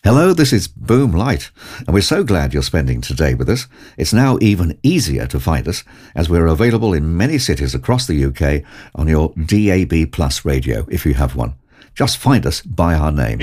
Hello, this is Boom Light, and we're so glad you're spending today with us. It's now even easier to find us, as we're available in many cities across the UK on your DAB Plus radio, if you have one. Just find us by our name.